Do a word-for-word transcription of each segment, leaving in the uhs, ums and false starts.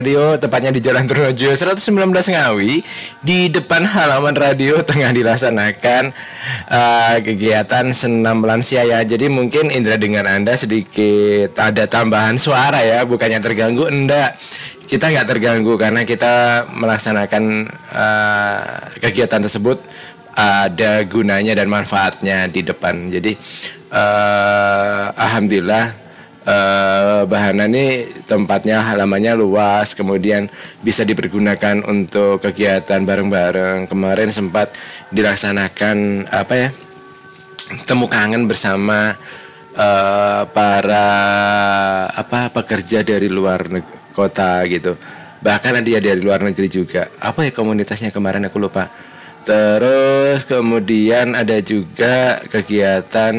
Radio, tepatnya di Jalan Trunojoyo seratus sembilan belas Ngawi. Di depan halaman radio tengah dilaksanakan uh, kegiatan senam lansia ya. Jadi mungkin indera dengar Anda sedikit ada tambahan suara ya, bukannya terganggu, enggak. Kita nggak terganggu karena kita melaksanakan uh, kegiatan tersebut ada gunanya dan manfaatnya di depan. Jadi uh, alhamdulillah. Uh, Bahana ini tempatnya halamannya luas, kemudian bisa dipergunakan untuk kegiatan bareng-bareng. Kemarin sempat dilaksanakan apa ya, temu kangen bersama uh, para apa pekerja dari luar neg- kota gitu. Bahkan ada dari luar negeri juga. Apa ya komunitasnya kemarin aku lupa. Terus kemudian ada juga kegiatan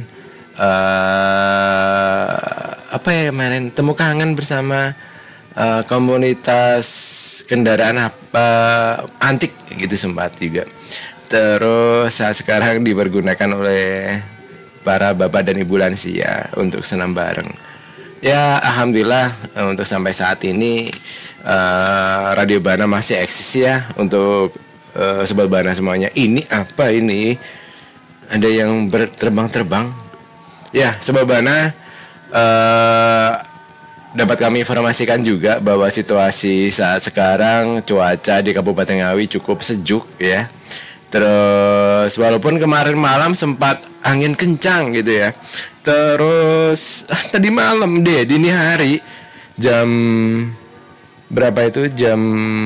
Uh, apa ya kemarin temu kangen bersama uh, komunitas kendaraan apa antik gitu sempat juga. Terus saat sekarang dipergunakan oleh para bapak dan ibu lansia untuk senam bareng. Ya alhamdulillah untuk sampai saat ini uh, Radio Bana masih eksis ya untuk uh, sobat Bana semuanya. Ini apa ini? Ada yang berterbang-terbang. Ya, Sobat Bana, uh, dapat kami informasikan juga bahwa situasi saat sekarang cuaca di Kabupaten Ngawi cukup sejuk ya. Terus walaupun kemarin malam sempat angin kencang gitu ya. Terus ah, tadi malam deh dini hari jam berapa itu jam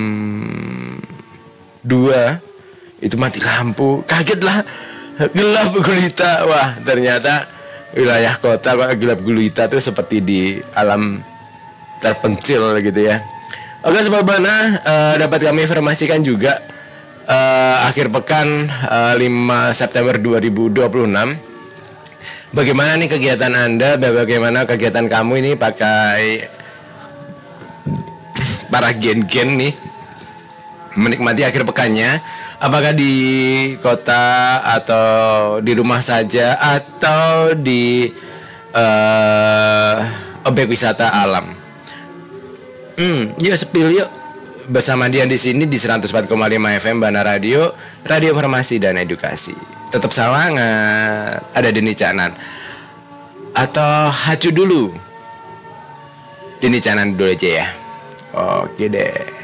dua itu mati lampu. Kaget lah, gelap gulita. Wah, ternyata wilayah kota kok gelap gulita tuh seperti di alam terpencil gitu ya. Oke Sobat Bana, uh, dapat kami informasikan juga uh, akhir pekan uh, lima September dua ribu dua puluh enam. Bagaimana nih kegiatan Anda? Bagaimana kegiatan kamu ini pakai para gen-gen nih menikmati akhir pekannya? Apakah di kota atau di rumah saja atau di uh, objek wisata alam? Hmm, yuk sepil yuk bersama Dian di sini di seratus empat koma lima F M Bana Radio, Radio Informasi dan Edukasi. Tetap semangat. Ada Deni Canan atau Hacu dulu. Deni Canan dulu aja ya. Oke deh.